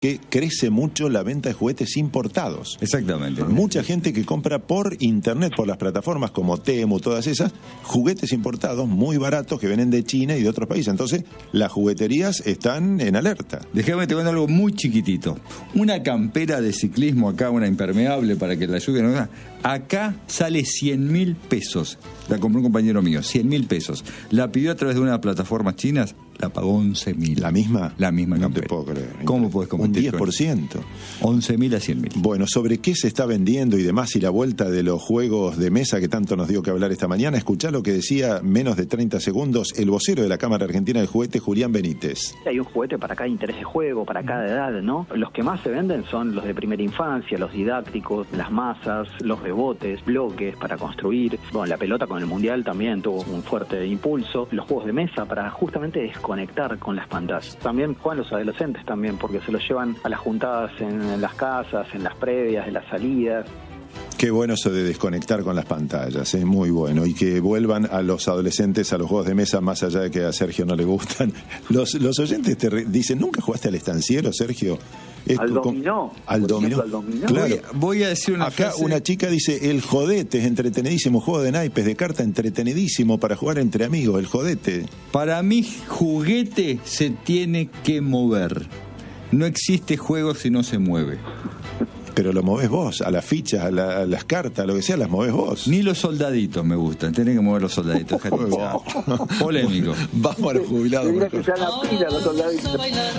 que crece mucho la venta de juguetes importados. Exactamente. Mucha gente que compra por internet, por las plataformas como Temu, todas esas, juguetes importados muy baratos que vienen de China y de otros países. Entonces, las jugueterías están en alerta. Déjame te cuento algo muy chiquitito. Una campera de ciclismo acá, una impermeable para que la lluvia no... Acá sale 100.000 pesos. La compró un compañero mío, 100.000 pesos. La pidió a través de una de las plataformas chinas, la pagó 11.000. ¿La misma? La misma no campera. Te puedo creer. ¿Cómo puedes competir? Un 10%. 11.000 a 100.000. Bueno, sobre qué se está vendiendo y demás, y la vuelta de los juegos de mesa que tanto nos dio que hablar esta mañana, escuchá lo que decía menos de 30 segundos el vocero de la Cámara Argentina del Juguete, Julián Benítez. Hay un juguete para cada interés de juego, para cada edad, ¿no? Los que más se venden son los de primera infancia, los didácticos, las masas, los rebotes, bloques para construir. Bueno, la pelota con el Mundial también tuvo un fuerte impulso. Los juegos de mesa para justamente desconectar con las pantallas. También juegan los adolescentes también, porque se los llevan a las juntadas en las casas, en las previas, en las salidas. Qué bueno eso de desconectar con las pantallas, es muy bueno. Y que vuelvan a los adolescentes a los juegos de mesa, más allá de que a Sergio no le gustan. Los oyentes te dicen, ¿nunca jugaste al estanciero, Sergio? Al dominó. Al dominó. Claro. Voy a decir una Acá frase. una chica dice, el jodete es entretenidísimo, juego de naipes, de carta, entretenidísimo para jugar entre amigos, el jodete. Para mí, juguete se tiene que mover. No existe juego si no se mueve. Pero lo movés vos, a las fichas, a las cartas, lo que sea, las movés vos. Ni los soldaditos me gustan, tenés que mover los soldaditos. Polémico. Vamos a los jubilados. Mira que ya la pila los soldaditos.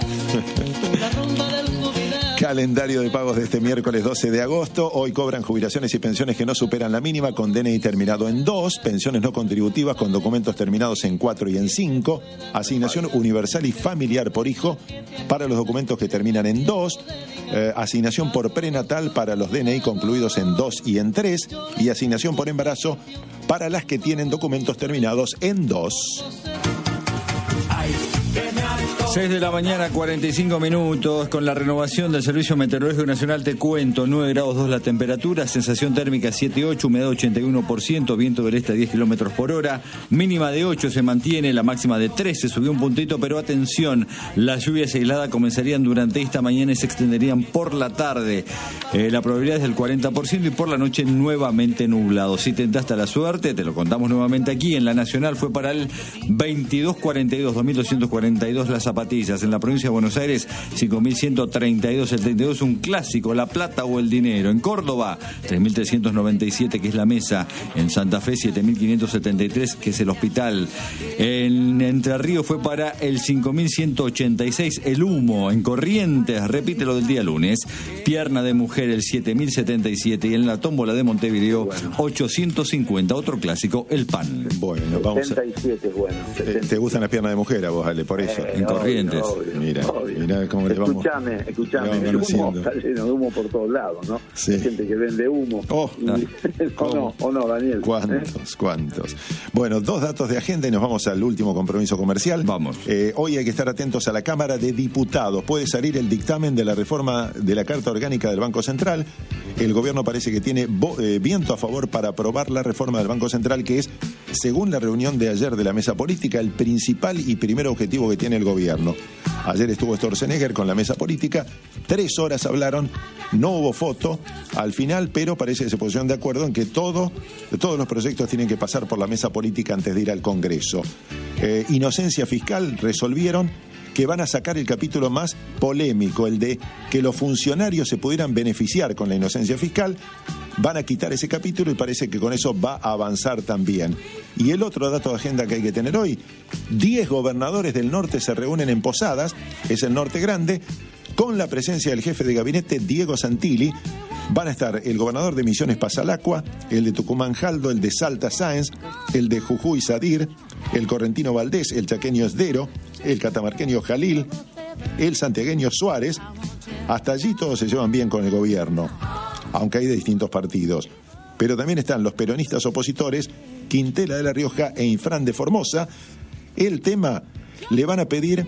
Calendario de pagos de este miércoles 12 de agosto. Hoy cobran jubilaciones y pensiones que no superan la mínima con DNI terminado en 2, pensiones no contributivas con documentos terminados en 4 y en 5, asignación universal y familiar por hijo para los documentos que terminan en 2, asignación por prenatal para los DNI concluidos en 2 y en 3 y asignación por embarazo para las que tienen documentos terminados en 2. 6 de la mañana, 45 minutos, con la renovación del Servicio Meteorológico Nacional te cuento, 9 grados 2 la temperatura, sensación térmica 7,8, humedad 81%, viento del este a 10 kilómetros por hora, mínima de 8 se mantiene, la máxima de 13, subió un puntito, pero atención, las lluvias aisladas comenzarían durante esta mañana y se extenderían por la tarde, la probabilidad es del 40% y por la noche nuevamente nublado. Si tentaste la suerte, te lo contamos nuevamente aquí, en la Nacional fue para el 2242, 2242 la zapatillas. En la provincia de Buenos Aires, 5.132 el 32, un clásico, la plata o el dinero. En Córdoba, 3.397, que es la mesa. En Santa Fe, 7.573, que es el hospital. En Entre Ríos fue para el 5.186, el humo. En Corrientes, repite lo del día lunes, pierna de mujer, el 7.077. Y en la tómbola de Montevideo, 850, otro clásico, el pan. Bueno, vamos 77, bueno. ¿Te gustan las piernas de mujer a vos, Ale? Por eso. En Corrientes. Mira cómo le vamos. Escuchame. El humo está lleno de humo por todos lados, ¿no? Sí. Hay gente que vende humo. ¿O no, Daniel? ¿Cuántos? Bueno, 2 datos de agenda y nos vamos al último compromiso comercial. Vamos. Hoy hay que estar atentos a la Cámara de Diputados. Puede salir el dictamen de la reforma de la Carta Orgánica del Banco Central. El gobierno parece que tiene viento a favor para aprobar la reforma del Banco Central, que es, según la reunión de ayer de la mesa política, el principal y primer objetivo que tiene el gobierno. Ayer estuvo Sturzenegger con la mesa política, 3 horas hablaron, no hubo foto al final, pero parece que se pusieron de acuerdo en que todos los proyectos tienen que pasar por la mesa política antes de ir al Congreso. Inocencia fiscal, resolvieron que van a sacar el capítulo más polémico, el de que los funcionarios se pudieran beneficiar con la inocencia fiscal. Van a quitar ese capítulo y parece que con eso va a avanzar también. Y el otro dato de agenda que hay que tener hoy, 10 gobernadores del norte se reúnen en Posadas, es el norte grande, con la presencia del jefe de gabinete Diego Santilli. Van a estar el gobernador de Misiones Pasalacua, el de Tucumán Jaldo, el de Salta Sáenz, el de Jujuy Sadir, el correntino Valdés, el chaqueño Esdero, el catamarqueño Jalil, el santiagueño Suárez. Hasta allí todos se llevan bien con el gobierno, aunque hay de distintos partidos. Pero también están los peronistas opositores, Quintela de La Rioja e Infran de Formosa. El tema, le van a pedir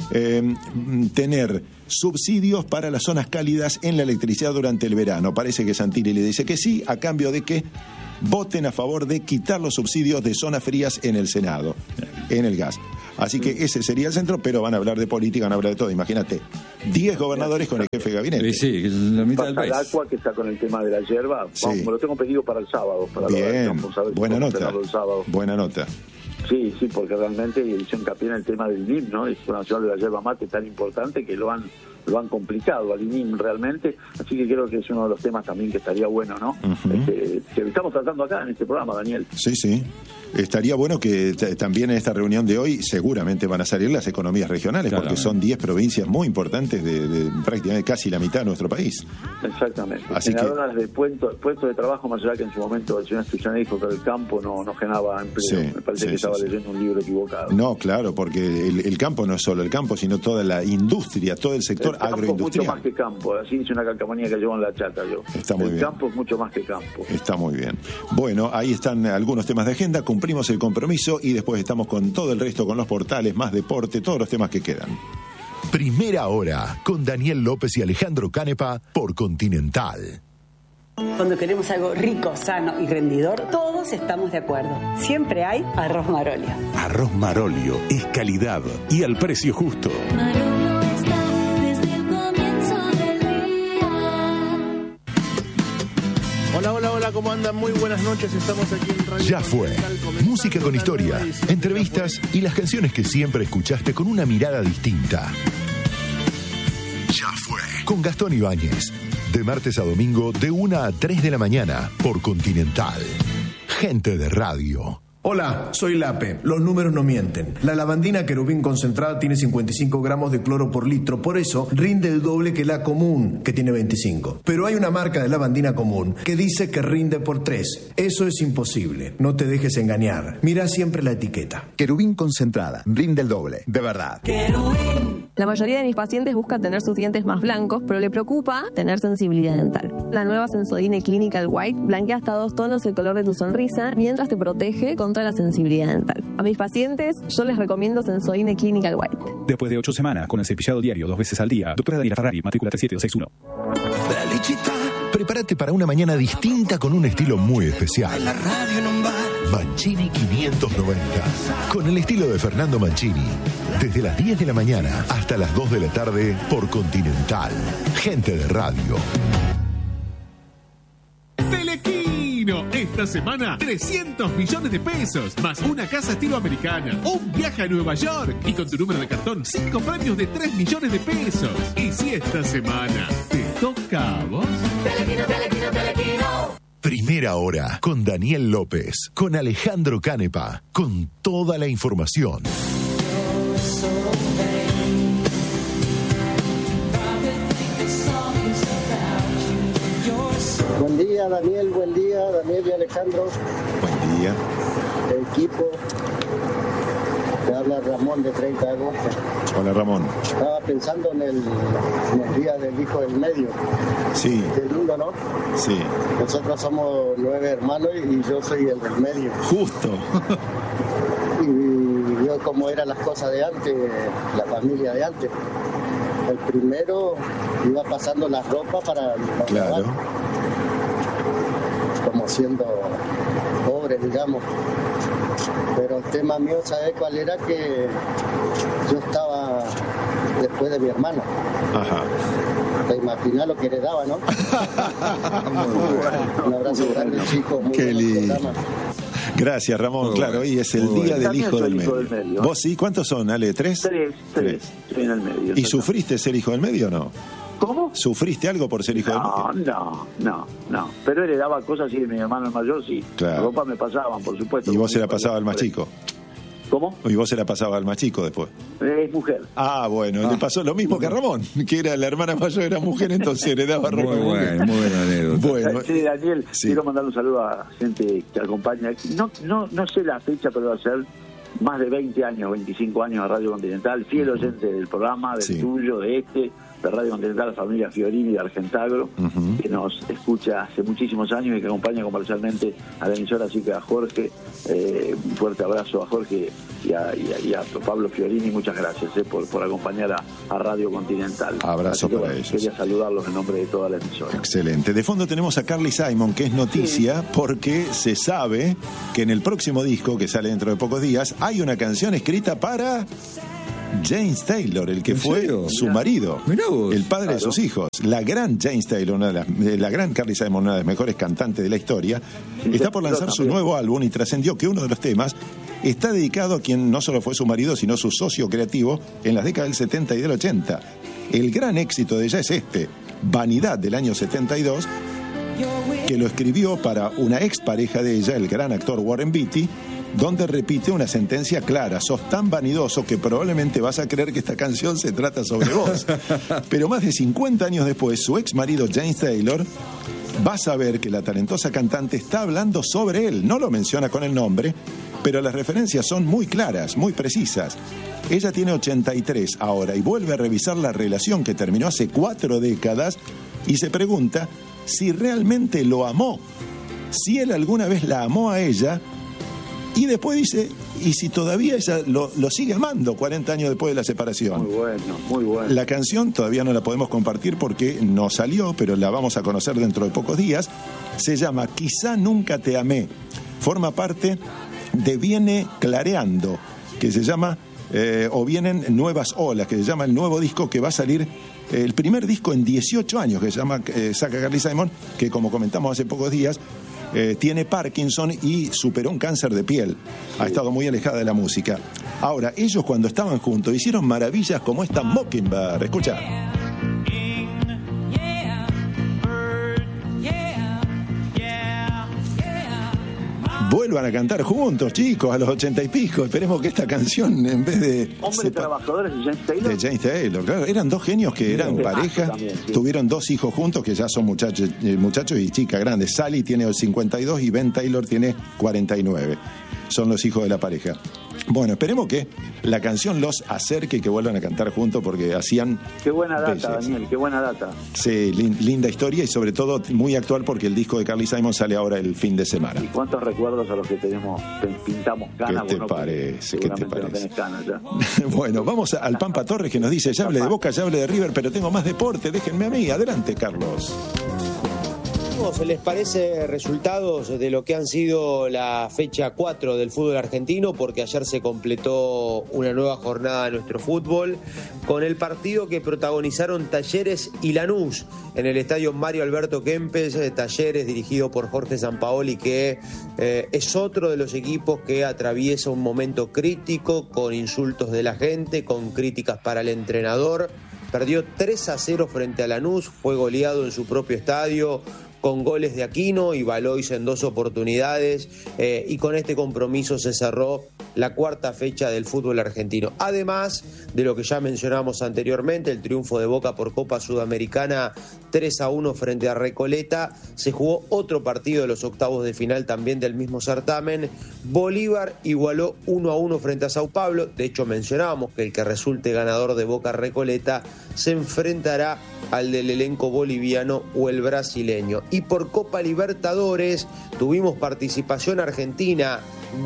tener subsidios para las zonas cálidas en la electricidad durante el verano. Parece que Santilli le dice que sí, a cambio de que voten a favor de quitar los subsidios de zonas frías en el Senado, en el gas. Así que ese sería el centro, pero van a hablar de política, van a hablar de todo. Imagínate, 10 gobernadores con el jefe de gabinete. Sí, la mitad del país. El Aqua, que está con el tema de la hierba. Sí. Vamos, me lo tengo pedido para el sábado. Para Bien, buena nota. Sábado. Buena nota. Sí, porque realmente hizo hincapié en el tema del INIM, ¿no? Es una ciudad de la yerba mate tan importante que lo han complicado al INIM realmente, así que creo que es uno de los temas también que estaría bueno, ¿no? Que estamos tratando acá en este programa, Daniel. Sí. Estaría bueno que también en esta reunión de hoy seguramente van a salir las economías regionales, porque son 10 provincias muy importantes de prácticamente casi la mitad de nuestro país. Exactamente. Así generadoras de puestos de trabajo, más allá que en su momento el señor Estuchán dijo que el campo no generaba empleo. Sí, me parece que estaba leyendo un libro equivocado. No, claro, porque el campo no es solo el campo, sino toda la industria, todo el sector agroindustrial. Mucho más que campo, así dice una calcamonía que llevo en la chata yo. Está muy bien. El campo es mucho más que campo. Está muy bien. Bueno, ahí están algunos temas de agenda, cumplimos el compromiso y después estamos con todo el resto, con los portales, más deporte, todos los temas que quedan. Primera Hora, con Daniel López y Alejandro Canepa por Continental. Cuando queremos algo rico, sano y rendidor, todos estamos de acuerdo. Siempre hay Arroz Marolio. Arroz Marolio es calidad y al precio justo. Marolio está desde el comienzo del día. Hola, ¿cómo andan? Muy buenas noches, estamos aquí en Radio Ya fue. Música con historia, entrevistas y las canciones que siempre escuchaste con una mirada distinta. Ya fue. Con Gastón Ibáñez. De martes a domingo, de 1 a 3 de la mañana, por Continental. Gente de radio. Hola, soy Lape. Los números no mienten. La lavandina Querubín concentrada tiene 55 gramos de cloro por litro, por eso rinde el doble que la común, que tiene 25. Pero hay una marca de lavandina común que dice que rinde por 3. Eso es imposible. No te dejes engañar. Mira siempre la etiqueta. Querubín concentrada, rinde el doble, de verdad. Querubín. La mayoría de mis pacientes buscan tener sus dientes más blancos, pero le preocupa tener sensibilidad dental. La nueva Sensodyne Clinical White blanquea hasta 2 tonos el color de tu sonrisa mientras te protege contra la sensibilidad dental. A mis pacientes yo les recomiendo Sensodyne Clinical White. Después de 8 semanas con el cepillado diario 2 veces al día, doctora Daniela Ferrari, matrícula 37261. Prepárate para una mañana distinta con un estilo muy especial. Mancini 590. Con el estilo de Fernando Mancini. Desde las 10 de la mañana hasta las 2 de la tarde por Continental. Gente de radio. Telequino, esta semana 300 millones de pesos, más una casa estilo americana, un viaje a Nueva York y con tu número de cartón 5 premios de 3 millones de pesos. Y si esta semana te toca a vos. Telequino. Primera Hora con Daniel López, con Alejandro Canepa, con toda la información. Buen día, Daniel y Alejandro. Buen día. Equipo. Te habla Ramón de 30 de agosto. Hola, Ramón. Estaba pensando en el día del hijo del medio. Sí. Qué lindo, ¿no? Sí. Nosotros somos 9 hermanos y yo soy el del medio. Justo. Y yo como eran las cosas de antes, la familia de antes. El primero iba pasando la ropa para claro. lavar. Como siendo pobre, digamos. Pero el tema mío, ¿sabes cuál era? Que yo estaba después de mi hermana. Ajá. Te imaginas lo que heredaba, ¿no? Un abrazo grande, chicos. Muy qué lindo. programa. Gracias, Ramón. Claro, hoy es el día del hijo del medio. ¿Vos sí? ¿Cuántos son, Ale? ¿3? Tres. Estoy en el medio. ¿Y sufriste ser hijo del medio o no? ¿Cómo? ¿Sufriste algo por ser hijo del medio? No. Pero heredaba cosas, sí, de mi hermano mayor, sí. Claro. La ropa me pasaban, por supuesto. ¿Y vos se la pasaba al más chico? ¿Cómo? ¿Y vos se la pasaba al más chico después? Es mujer. Ah, bueno, le pasó lo mismo que a Ramón, que era la hermana mayor, era mujer, entonces heredaba ropa. Muy buena anécdota. Bueno, sí, Daniel, quiero mandar un saludo a gente que acompaña. No sé la fecha, pero va a ser más de 20 años, 25 años a Radio Continental, fiel oyente del programa, del tuyo, de este. Radio Continental, la familia Fiorini de Argentagro, que nos escucha hace muchísimos años y que acompaña comercialmente a la emisora. Así que a Jorge, un fuerte abrazo a Jorge y a Pablo Fiorini, muchas gracias por acompañar a Radio Continental. Abrazo para ellos. Quería saludarlos en nombre de toda la emisora. Excelente. De fondo tenemos a Carly Simon, que es noticia porque se sabe que en el próximo disco, que sale dentro de pocos días, hay una canción escrita para James Taylor, el que fue su marido, el padre de sus hijos. La gran James Taylor, la gran Carly Simon, una de las mejores cantantes de la historia, está por lanzar su nuevo álbum y trascendió que uno de los temas está dedicado a quien no solo fue su marido, sino su socio creativo en las décadas del 70 y del 80. El gran éxito de ella es Vanidad, del año 72, que lo escribió para una expareja de ella, el gran actor Warren Beatty, donde repite una sentencia clara: sos tan vanidoso que probablemente vas a creer que esta canción se trata sobre vos. Pero más de 50 años después, su ex marido James Taylor va a saber que la talentosa cantante está hablando sobre él. No lo menciona con el nombre, pero las referencias son muy claras, muy precisas. Ella tiene 83 ahora y vuelve a revisar la relación que terminó hace 4 décadas y se pregunta si realmente lo amó, si él alguna vez la amó a ella. Y después dice, y si todavía ella lo sigue amando 40 años después de la separación. Muy bueno, muy bueno. La canción todavía no la podemos compartir porque no salió, pero la vamos a conocer dentro de pocos días. Se llama Quizá Nunca Te Amé. Forma parte de Viene Clareando, que se llama, o Vienen Nuevas Olas, que se llama el nuevo disco que va a salir, el primer disco en 18 años, que se llama saca Carly Simon, que como comentamos hace pocos días, tiene Parkinson y superó un cáncer de piel. Ha estado muy alejada de la música. Ahora, ellos cuando estaban juntos hicieron maravillas como esta Mockingbird. Escucha. Vuelvan a cantar juntos, chicos, a los 80 y pico. Esperemos que esta canción, en vez de... Hombres trabajadores de James Taylor. De James Taylor, claro. Eran dos genios que eran pareja. También, sí. Tuvieron 2 hijos juntos que ya son muchachos y chicas grandes. Sally tiene 52 y Ben Taylor tiene 49. Son los hijos de la pareja. Bueno, esperemos que la canción los acerque y que vuelvan a cantar juntos porque hacían... Qué buena data, Daniel, qué buena data. Sí, linda historia y sobre todo muy actual porque el disco de Carly Simon sale ahora el fin de semana. ¿Y cuántos recuerdos a los que pintamos canas? ¿Qué te parece? ¿Qué te parece? No tenés canas ya. Bueno, vamos al Pampa Torres que nos dice, ya hablé de Boca, ya hablé de River, pero tengo más deporte, déjenme a mí. Adelante, Carlos. ¿Les parece resultados de lo que han sido la fecha 4 del fútbol argentino? Porque ayer se completó una nueva jornada de nuestro fútbol con el partido que protagonizaron Talleres y Lanús en el estadio Mario Alberto Kempes. Talleres dirigido por Jorge Sampaoli, que es otro de los equipos que atraviesa un momento crítico, con insultos de la gente, con críticas para el entrenador. Perdió 3-0 frente a Lanús, fue goleado en su propio estadio, con goles de Aquino y Valois en 2 oportunidades, y con este compromiso se cerró la 4ª fecha del fútbol argentino. Además de lo que ya mencionamos anteriormente, el triunfo de Boca por Copa Sudamericana 3-1 frente a Recoleta, se jugó otro partido de los octavos de final también del mismo certamen. Bolívar igualó 1-1 frente a Sao Paulo. De hecho, mencionábamos que el que resulte ganador de Boca Recoleta se enfrentará al del elenco boliviano o el brasileño. Y por Copa Libertadores tuvimos participación argentina,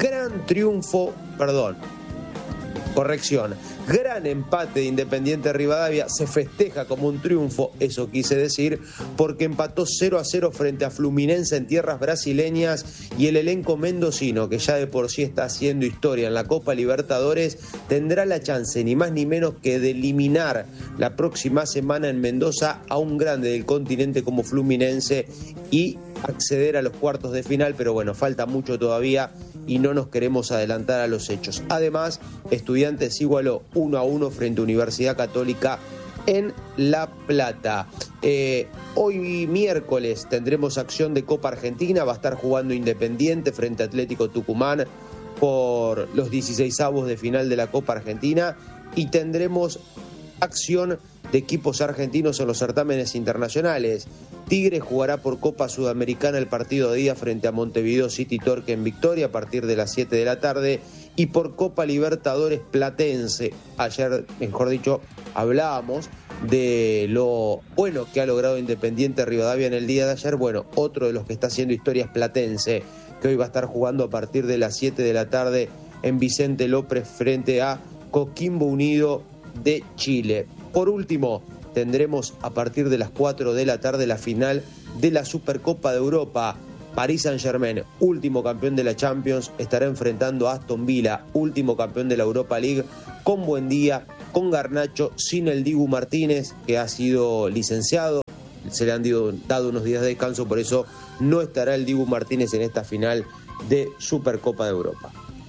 gran empate de Independiente Rivadavia. Se festeja como un triunfo, eso quise decir, porque empató 0-0 frente a Fluminense en tierras brasileñas, y el elenco mendocino, que ya de por sí está haciendo historia en la Copa Libertadores, tendrá la chance ni más ni menos que de eliminar la próxima semana en Mendoza a un grande del continente como Fluminense y acceder a los cuartos de final. Pero bueno, falta mucho todavía y no nos queremos adelantar a los hechos. Además, Estudiantes igualó 1-1 frente a Universidad Católica en La Plata. Hoy miércoles tendremos acción de Copa Argentina. Va a estar jugando Independiente frente a Atlético Tucumán por los 16avos de final de la Copa Argentina, y tendremos acción de equipos argentinos en los certámenes internacionales. Tigre jugará por Copa Sudamericana el partido de día frente a Montevideo City Torque en Victoria a partir de las 7 de la tarde. Y por Copa Libertadores Platense, ayer, mejor dicho, hablábamos de lo bueno que ha logrado Independiente Rivadavia en el día de ayer. Bueno, otro de los que está haciendo historia es Platense, que hoy va a estar jugando a partir de las 7 de la tarde en Vicente López frente a Coquimbo Unido de Chile. Por último, tendremos a partir de las 4 de la tarde la final de la Supercopa de Europa. Paris Saint-Germain, último campeón de la Champions, estará enfrentando a Aston Villa, último campeón de la Europa League, con Buendía, con Garnacho, sin el Dibu Martínez, que ha sido licenciado. Se le han dado unos días de descanso, por eso no estará el Dibu Martínez en esta final de Supercopa de Europa.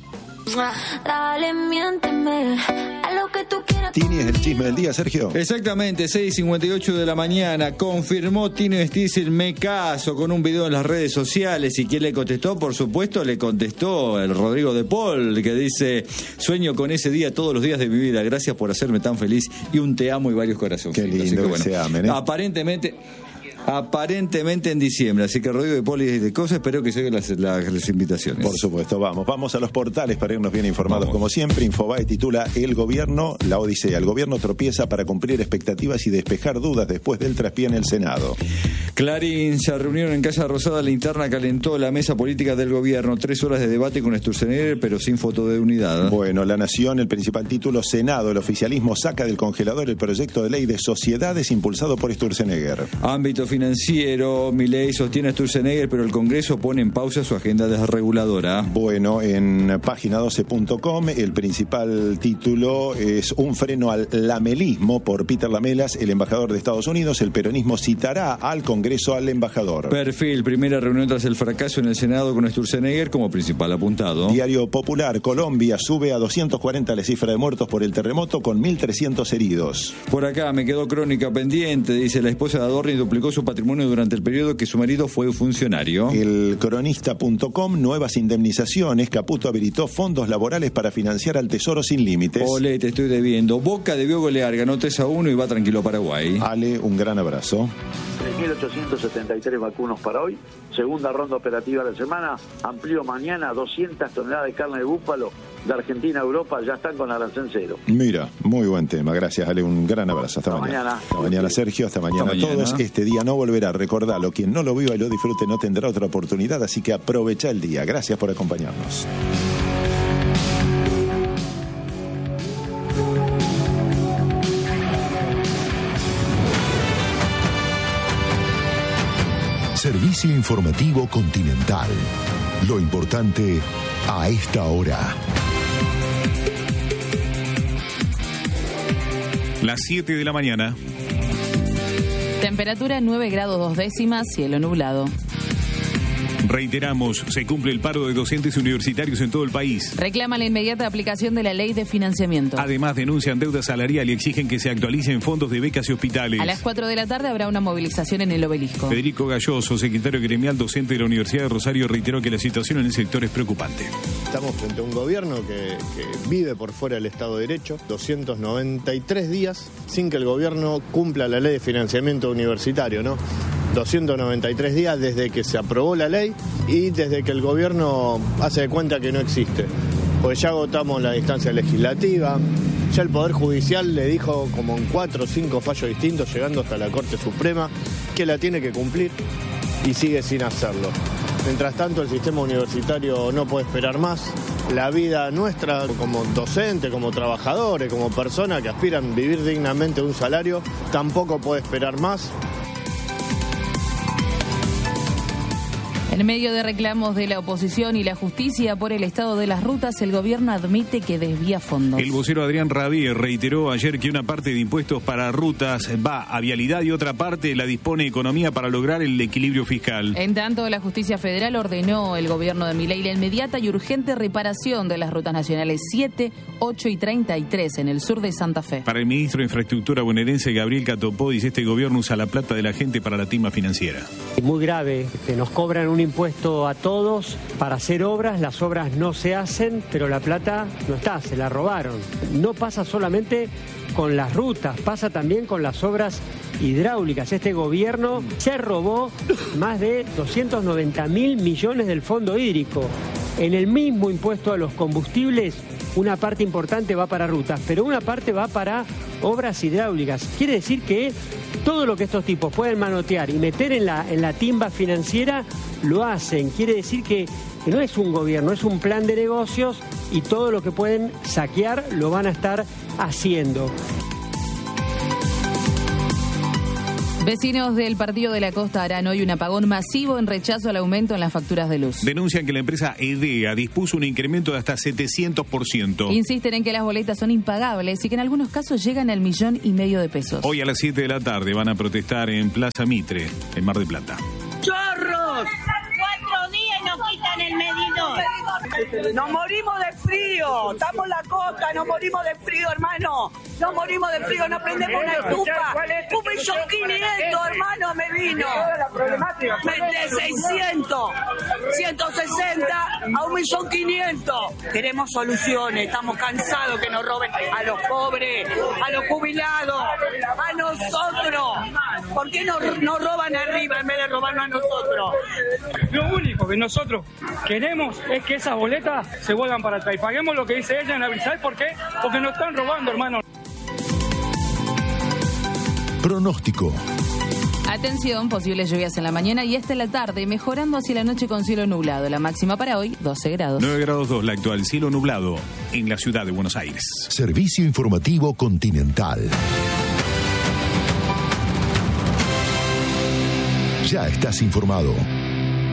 Dale, miénteme a lo que tú quieras. Tini es el chisme del día, Sergio. Exactamente, 6:58 de la mañana. Confirmó Tini Stiesel, me caso, con un video en las redes sociales. ¿Y quién le contestó? Por supuesto, le contestó el Rodrigo de Paul, que dice: sueño con ese día todos los días de mi vida. Gracias por hacerme tan feliz. Y un te amo y varios corazones. Qué lindo que se amen, ¿eh? Aparentemente en diciembre, así que Rodrigo de Poli y de cosas, espero que lleguen las invitaciones. Por supuesto, vamos a los portales para irnos bien informados. Como siempre, Infobae titula: el gobierno, la odisea, el gobierno tropieza para cumplir expectativas y despejar dudas después del traspié en el Senado. Clarín, se reunieron en Casa Rosada, la interna calentó la mesa política del gobierno, 3 horas de debate con Sturzenegger, pero sin foto de unidad. Bueno, La Nación, el principal título: Senado, el oficialismo saca del congelador el proyecto de ley de sociedades impulsado por Sturzenegger. Ámbito financiero, Milei sostiene a Sturzenegger, pero el Congreso pone en pausa su agenda desreguladora. Bueno, en página12.com el principal título es: un freno al lamelismo por Peter Lamelas, el embajador de Estados Unidos. El peronismo citará al Congreso al embajador. Perfil, primera reunión tras el fracaso en el Senado con Sturzenegger como principal apuntado. Diario Popular, Colombia sube a 240 la cifra de muertos por el terremoto, con 1.300 heridos. Por acá me quedó crónica pendiente, dice: la esposa de Adorni duplicó su patrimonio durante el periodo que su marido fue funcionario. El cronista.com, nuevas indemnizaciones. Caputo habilitó fondos laborales para financiar al Tesoro sin límites. Ole, te estoy debiendo. Boca debió golear, ganó 3-1 y va tranquilo a Paraguay. Ale, un gran abrazo. 3.873 vacunos para hoy. Segunda ronda operativa de la semana. Amplió mañana 200 toneladas de carne de búfalo de Argentina a Europa. Ya están con arancel cero. Mira, muy buen tema. Gracias, Ale. Un gran abrazo. Hasta mañana. Hasta mañana, Sergio. Hasta mañana a todos. Este día no volverá. Recordalo. Quien no lo viva y lo disfrute no tendrá otra oportunidad. Así que aprovecha el día. Gracias por acompañarnos. Servicio informativo Continental. Lo importante a esta hora. Las 7 de la mañana. Temperatura 9 grados 2 décimas, cielo nublado. Reiteramos, se cumple el paro de docentes universitarios en todo el país. Reclama la inmediata aplicación de la ley de financiamiento. Además, denuncian deuda salarial y exigen que se actualicen fondos de becas y hospitales. A las 4 de la tarde habrá una movilización en el Obelisco. Federico Galloso, secretario gremial docente de la Universidad de Rosario, reiteró que la situación en el sector es preocupante. Estamos frente a un gobierno que vive por fuera del Estado de Derecho, 293 días sin que el gobierno cumpla la ley de financiamiento universitario, ¿no? 293 días desde que se aprobó la ley y desde que el gobierno hace de cuenta que no existe. Pues ya agotamos la instancia legislativa, ya el Poder Judicial le dijo como en 4 o 5 fallos distintos, llegando hasta la Corte Suprema, que la tiene que cumplir y sigue sin hacerlo. Mientras tanto, el sistema universitario no puede esperar más. La vida nuestra como docente, como trabajadores, como personas que aspiran a vivir dignamente de un salario, tampoco puede esperar más. En medio de reclamos de la oposición y la justicia por el estado de las rutas, el gobierno admite que desvía fondos. El vocero Adrián Rabier reiteró ayer que una parte de impuestos para rutas va a vialidad y otra parte la dispone Economía para lograr el equilibrio fiscal. En tanto, la justicia federal ordenó al gobierno de Milei la inmediata y urgente reparación de las rutas nacionales 7, 8 y 33 en el sur de Santa Fe. Para el ministro de Infraestructura bonaerense Gabriel Catopó, dice: este gobierno usa la plata de la gente para la timba financiera. Es muy grave que nos cobran un impuesto a todos para hacer obras, las obras no se hacen, pero la plata no está, se la robaron. No pasa solamente con las rutas, pasa también con las obras hidráulicas. Este gobierno se robó más de 290.000 millones del fondo hídrico. En el mismo impuesto a los combustibles, una parte importante va para rutas, pero una parte va para obras hidráulicas. Quiere decir que todo lo que estos tipos pueden manotear y meter en la timba financiera, lo hacen. Quiere decir que no es un gobierno, es un plan de negocios y todo lo que pueden saquear lo van a estar haciendo. Vecinos del Partido de la Costa harán hoy un apagón masivo en rechazo al aumento en las facturas de luz. Denuncian que la empresa EDEA dispuso un incremento de hasta 700%. Insisten en que las boletas son impagables y que en algunos casos llegan al 1,5 millones de pesos. Hoy a las 7 de la tarde van a protestar en Plaza Mitre, en Mar del Plata. ¡Chorros! 4 días y nos quitan el medidor. Nos morimos de frío. Estamos en la costa, nos morimos de frío, hermano. Nos morimos de frío, no prendemos una estufa. 1.500.000, hermano, me vino. De 600, 160 a 1.500.000. Queremos soluciones, estamos cansados que nos roben a los pobres, a los jubilados, a nosotros. ¿Por qué nos roban arriba en vez de robarnos a nosotros? Lo único que nosotros queremos es que esas boletas se vuelvan para atrás y paguemos lo que dice ella en abril. ¿Sabes por qué? Porque nos están robando, hermano. Pronóstico. Atención, posibles lluvias en la mañana y hasta la tarde, mejorando hacia la noche con cielo nublado. La máxima para hoy, 12 grados. 9 grados 2, la actual, cielo nublado en la ciudad de Buenos Aires. Servicio Informativo Continental. Ya estás informado.